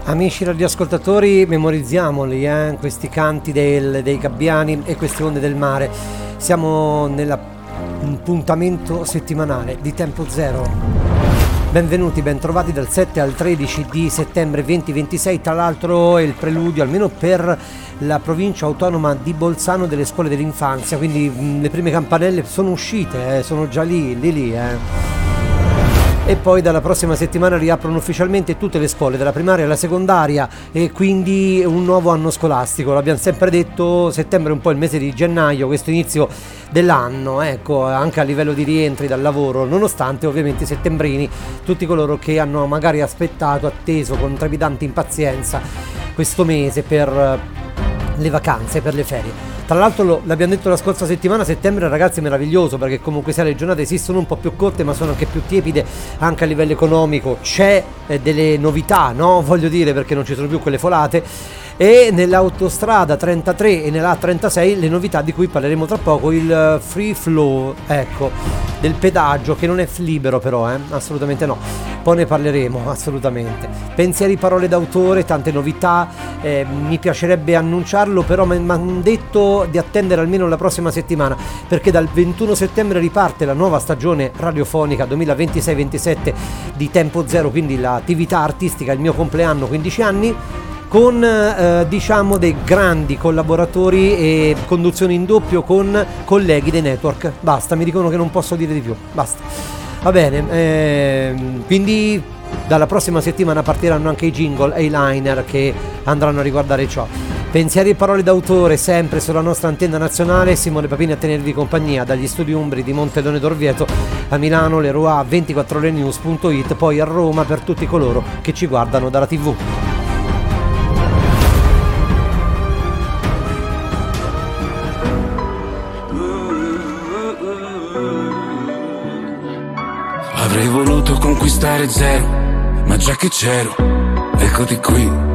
Amici radioascoltatori, memorizziamoli, questi canti dei gabbiani e queste onde del mare. Siamo nell'appuntamento settimanale di Tempo Zero. Benvenuti, bentrovati dal 7 al 13 di settembre 2026. Tra l'altro è il preludio, almeno per la provincia autonoma di Bolzano, delle scuole dell'infanzia, quindi le prime campanelle sono uscite, sono già lì. E poi dalla prossima settimana riaprono ufficialmente tutte le scuole, dalla primaria alla secondaria, e quindi un nuovo anno scolastico. L'abbiamo sempre detto, settembre è un po' il mese di gennaio, questo inizio dell'anno, ecco, anche a livello di rientri dal lavoro, nonostante ovviamente i settembrini, tutti coloro che hanno magari atteso con trepidante impazienza questo mese per le vacanze, per le ferie. Tra l'altro l'abbiamo detto la scorsa settimana, settembre ragazzi è meraviglioso, perché comunque sia le giornate esistono un po' più corte ma sono anche più tiepide, anche a livello economico c'è delle novità, no? Voglio dire, perché non ci sono più quelle folate, e nell'autostrada 33 e nella 36 le novità di cui parleremo tra poco, il free flow, ecco, del pedaggio, che non è libero però, assolutamente no, poi ne parleremo assolutamente. Pensieri, parole d'autore, tante novità, mi piacerebbe annunciarlo, però mi hanno detto di attendere almeno la prossima settimana, perché dal 21 settembre riparte la nuova stagione radiofonica 2026-27 di Tempo Zero, quindi l'attività artistica, il mio compleanno, 15 anni, con diciamo dei grandi collaboratori e conduzioni in doppio con colleghi dei network. Basta, mi dicono che non posso dire di più, basta. Va bene, quindi dalla prossima settimana partiranno anche i jingle e i liner che andranno a riguardare ciò. Pensieri e parole d'autore sempre sulla nostra antenna nazionale. Simone Papini a tenervi compagnia dagli studi umbri di Monteleone d'Orvieto, a Milano Leroy 24orenews.it, poi a Roma per tutti coloro che ci guardano dalla TV. Avrei voluto conquistare zero, ma già che c'ero, eccoti qui.